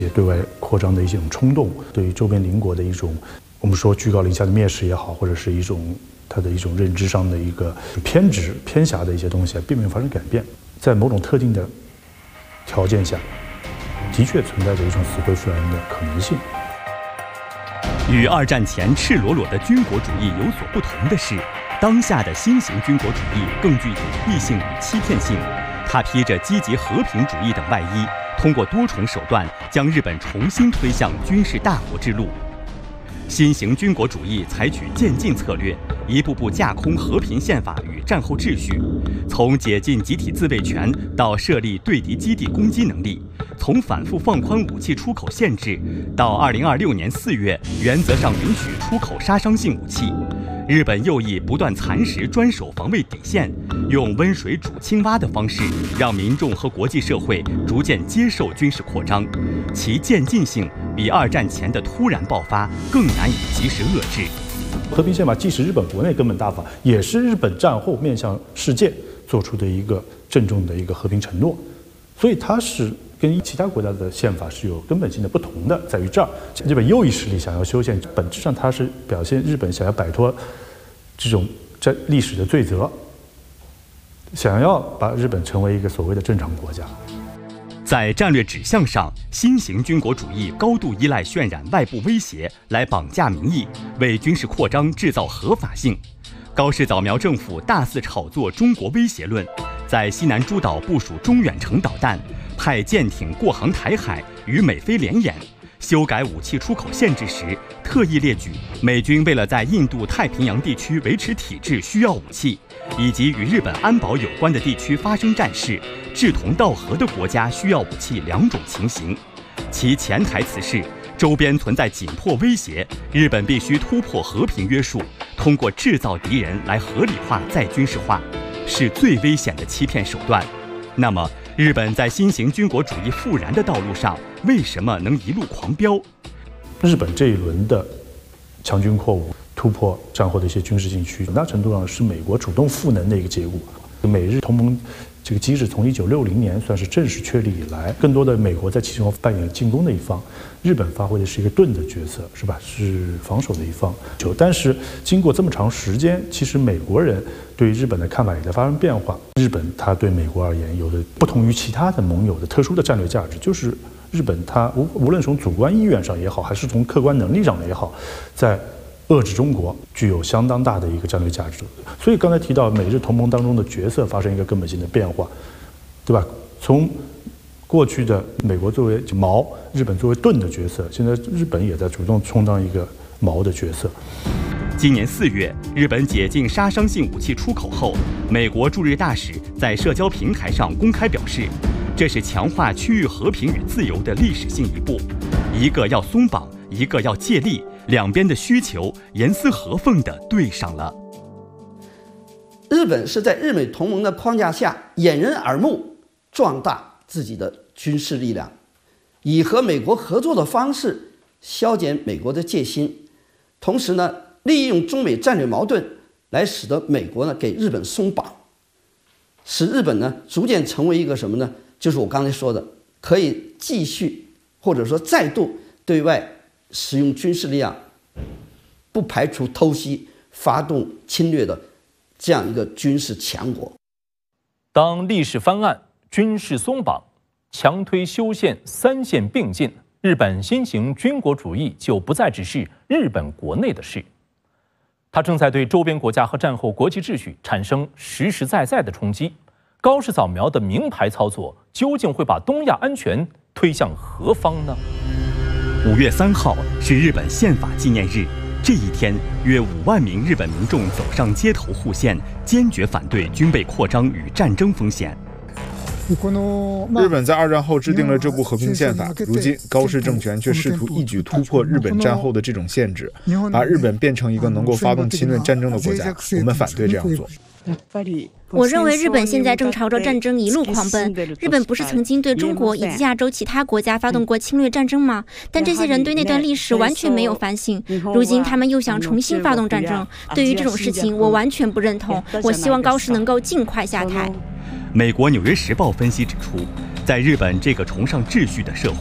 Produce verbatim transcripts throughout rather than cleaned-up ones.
也对外扩张的一种冲动，对于周边邻国的一种我们说居高临下的蔑视也好，或者是一种他的一种认知上的一个偏执偏狭的一些东西，并没有发生改变。在某种特定的条件下，的确存在着一种死灰复燃的可能性。 与二战前赤裸裸的军国主义有所不同的是，当下的新型军国主义更具隐蔽性与欺骗性，它披着积极和平主义等外衣，通过多重手段将日本重新推向军事大国之路。新型军国主义采取渐进策略，一步步架空和平宪法与战后秩序，从解禁集体自卫权到设立对敌基地攻击能力，从反复放宽武器出口限制到二零二六年四月原则上允许出口杀伤性武器。日本右翼不断蚕食专守防卫底线，用温水煮青蛙的方式，让民众和国际社会逐渐接受军事扩张，其渐进性比二战前的突然爆发更难以及时遏制。 和平宪法既是日本国内根本大法，也是日本战后面向世界做出的一个郑重的一个和平承诺，所以它是跟其他国家的宪法是有根本性的不同的，在于这儿，日本右翼势力想要修宪，本质上它是表现日本想要摆脱这种在历史的罪责，想要把日本成为一个所谓的正常国家。 在战略指向上，新型军国主义高度依赖渲染外部威胁来绑架民意，为军事扩张制造合法性。高市早苗政府大肆炒作中国威胁论，在西南诸岛部署中远程导弹，派舰艇过航台海与美菲联演。修改武器出口限制时，特意列举美军为了在印度太平洋地区维持体制需要武器，以及与日本安保有关的地区发生战事，志同道合的国家需要武器两种情形。其潜台词是，周边存在紧迫威胁，日本必须突破和平约束，通过制造敌人来合理化再军事化，是最危险的欺骗手段。那么，日本在新型军国主义复燃的道路上，为什么能一路狂飙？ 日本这一轮的强军扩武、突破战后的一些军事禁区，很大程度上是美国主动赋能的一个结果。美日同盟这个机制从一九六零年算是正式确立以来，更多的美国在其中扮演进攻的一方，日本发挥的是一个盾的角色，是吧？是防守的一方。就但是经过这么长时间，其实美国人对于日本的看法也在发生变化。日本它对美国而言有的不同于其他的盟友的特殊的战略价值，就是日本它无无论从主观意愿上也好，还是从客观能力上也好，在遏制中国具有相当大的一个战略价值。所以刚才提到美日同盟当中的角色发生一个根本性的变化，对吧？从过去的美国作为矛，日本作为盾的角色，现在日本也在主动充当一个矛的角色。 今年四月，日本解禁杀伤性武器出口后，美国驻日大使在社交平台上公开表示，这是强化区域和平与自由的历史性一步，一个要松绑，一个要借力，两边的需求严丝合缝地对上了。 日本是在日美同盟的框架下掩人耳目，壮大自己的军事力量，以和美国合作的方式消减美国的戒心，同时呢，利用中美战略矛盾来使得美国呢给日本松绑，使日本呢逐渐成为一个什么呢？就是我刚才说的，可以继续或者说再度对外使用军事力量，不排除偷袭、发动侵略的这样一个军事强国。 当历史翻案，军事松绑，强推修宪，三线并进，日本新型军国主义就不再只是日本国内的事，它正在对周边国家和战后国际秩序产生实实在在的冲击。高市早苗的名牌操作究竟会把东亚安全推向何方呢？ 五月三号是日本宪法纪念日，这一天，约五万名日本民众走上街头护宪，坚决反对军备扩张与战争风险。 日本在二战后制定了这部和平宪法，如今高市政权却试图一举突破日本战后的这种限制，把日本变成一个能够发动侵略战争的国家。我们反对这样做。 我认为日本现在正朝着战争一路狂奔。日本不是曾经对中国以及亚洲其他国家发动过侵略战争吗？但这些人对那段历史完全没有反省，如今他们又想重新发动战争。对于这种事情，我完全不认同。我希望高市能够尽快下台。 美国《纽约时报》分析指出，在日本这个崇尚秩序的社会，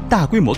大规模